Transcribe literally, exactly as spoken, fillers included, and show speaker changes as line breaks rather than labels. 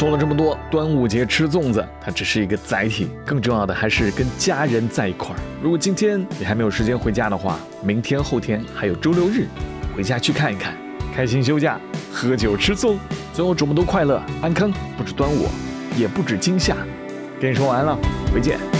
说了这么多，端午节吃粽子，它只是一个载体，更重要的还是跟家人在一块儿。如果今天你还没有时间回家的话，明天、后天还有周六日，回家去看一看，开心休假，喝酒吃粽，最后祝我们都快乐安康，不止端午，也不止今夏。跟你说完了，回见。